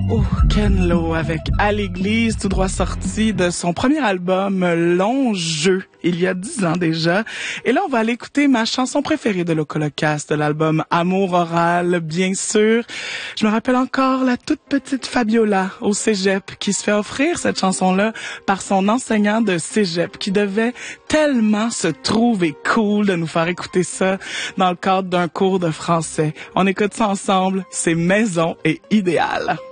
Oh, Ken Lo avec À l'église, tout droit sorti de son premier album Long Jeu, il y a 10 ans déjà. Et là, on va aller écouter ma chanson préférée de l'Holocauste, de l'album Amour oral, bien sûr. Je me rappelle encore la toute petite Fabiola au cégep qui se fait offrir cette chanson-là par son enseignant de cégep qui devait tellement se trouver cool de nous faire écouter ça dans le cadre d'un cours de français. On écoute ça ensemble, c'est Maison et Idéal.